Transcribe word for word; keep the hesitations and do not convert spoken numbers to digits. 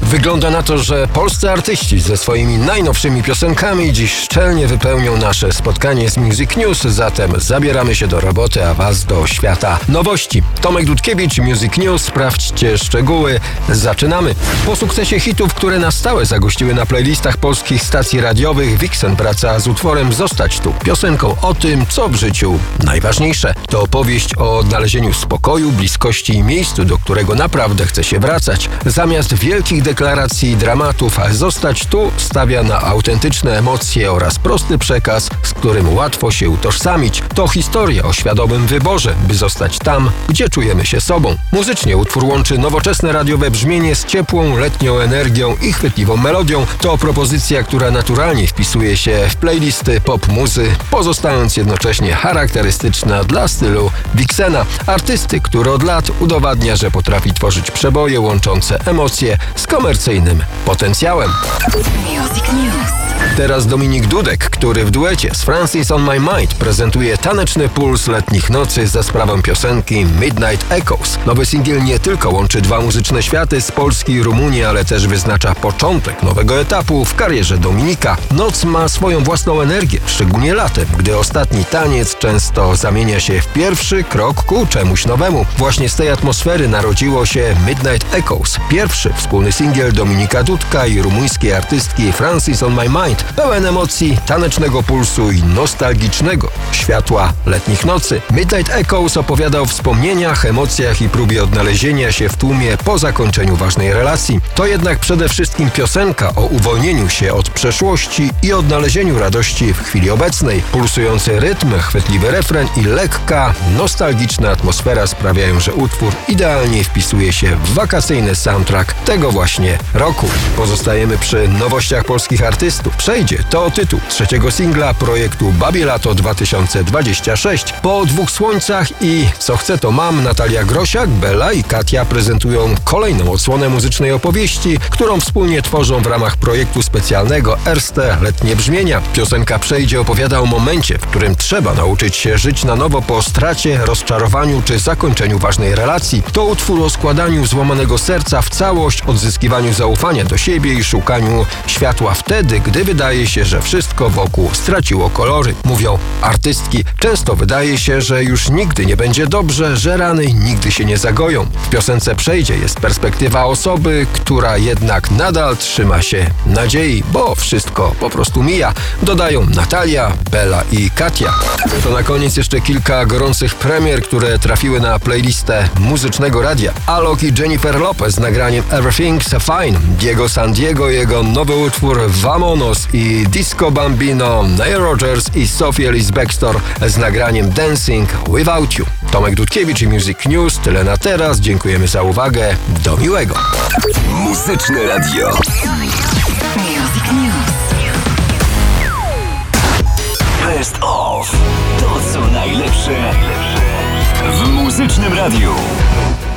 Wygląda na to, że polscy artyści ze swoimi najnowszymi piosenkami dziś szczelnie wypełnią nasze spotkanie z Music News, zatem zabieramy się do roboty, a Was do świata nowości. Tomek Dudkiewicz, Music News, sprawdźcie szczegóły. Zaczynamy. Po sukcesie hitów, które na stałe zagościły na playlistach polskich stacji radiowych, Vixen wraca z utworem Zostać tu. Piosenką o tym, co w życiu najważniejsze. To opowieść o odnalezieniu spokoju, bliskości i miejscu, do którego naprawdę chce się wracać. Zamiast wielkich deklaracji i dramatów, Zostać tu stawia na autentyczne emocje oraz prosty przekaz, z którym łatwo się utożsamić. To historia o świadomym wyborze, by zostać tam, gdzie czujemy się sobą. Muzycznie utwór łączy nowoczesne radiowe brzmienie z ciepłą, letnią energią i chwytliwą melodią. To propozycja, która naturalnie wpisuje się w playlisty pop-muzy, pozostając jednocześnie charakterystyczna dla stylu Vixena, artysty, który od lat udowadnia, że potrafi tworzyć przeboje łączące emocje z komercyjnym potencjałem. Music News. Teraz Dominik Dudek, który w duecie z Francis on My Mind prezentuje taneczny puls letnich nocy za sprawą piosenki Midnight Echoes. Nowy singiel nie tylko łączy dwa muzyczne światy z Polski i Rumunii, ale też wyznacza początek nowego etapu w karierze Dominika. Noc ma swoją własną energię, szczególnie latem, gdy ostatni taniec często zamienia się w pierwszy krok ku czemuś nowemu. Właśnie z tej atmosfery narodziło się Midnight Echoes, pierwszy wspólny singiel Dominika Dudka i rumuńskiej artystki Francis on My Mind, pełen emocji, tanecznego pulsu i nostalgicznego światła letnich nocy. Midnight Echoes opowiada o wspomnieniach, emocjach i próbie odnalezienia się w tłumie po zakończeniu ważnej relacji. To jednak przede wszystkim piosenka o uwolnieniu się od przeszłości i odnalezieniu radości w chwili obecnej. Pulsujący rytm, chwytliwy refren i lekka, nostalgiczna atmosfera sprawiają, że utwór idealnie wpisuje się w wakacyjny soundtrack tego właśnie roku. Pozostajemy przy nowościach polskich artystów. Przejdzie to tytuł trzeciego singla projektu Babie Lato dwa tysiące dwadzieścia sześć. Po dwóch słońcach i Co chcę to mam, Natalia Grosiak, Bella i Katia prezentują kolejną odsłonę muzycznej opowieści, którą wspólnie tworzą w ramach projektu specjalnego Erste Letnie Brzmienia. Piosenka Przejdzie opowiada o momencie, w którym trzeba nauczyć się żyć na nowo po stracie, rozczarowaniu czy zakończeniu ważnej relacji. To utwór o składaniu złamanego serca w całość, odzyskiwaniu zaufania do siebie i szukaniu światła wtedy, gdy wydaje się, że wszystko wokół straciło kolory. Mówią artystki, często wydaje się, że już nigdy nie będzie dobrze, że rany nigdy się nie zagoją. W piosence Przejdzie jest perspektywa osoby, która jednak nadal trzyma się nadziei, bo wszystko po prostu mija. Dodają Natalia, Bella i Katia. To na koniec jeszcze kilka gorących premier, które trafiły na playlistę muzycznego radia. Alok i Jennifer Lopez z nagraniem Everything's Fine, Diego San Diego, jego nowy utwór Vamonos i Disco Bambino, Nile Rodgers i Sophie Ellis Bextor z nagraniem Dancing Without You. Tomek Dudkiewicz i Music News. Tyle na teraz. Dziękujemy za uwagę. Do miłego. Muzyczne radio. Music News. Best of. To co najlepsze w muzycznym radiu.